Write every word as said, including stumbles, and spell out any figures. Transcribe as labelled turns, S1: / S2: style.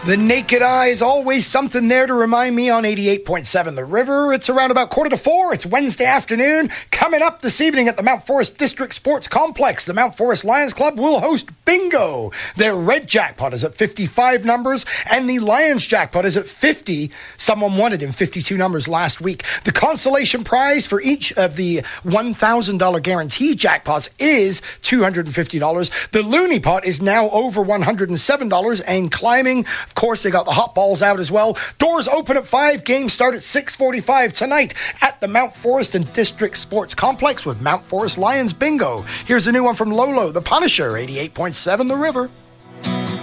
S1: The naked eye is always something there to remind me on eighty-eight point seven The River. It's around about quarter to four. It's Wednesday afternoon. Coming up this evening at the Mount Forest District Sports Complex, the Mount Forest Lions Club will host bingo. Their red jackpot is at fifty-five numbers, and the Lions jackpot is at fifty. Someone wanted in fifty-two numbers last week. The consolation prize for each of the one thousand dollars guarantee jackpots is two hundred fifty dollars. The Looney pot is now over one hundred seven dollars and climbing. Of course, they got the hot balls out as well. Doors open at five. Games start at six forty-five tonight at the Mount Forest and District Sports Complex with Mount Forest Lions Bingo. Here's a new one from Lolo, the Punisher, eighty-eight point seven The River.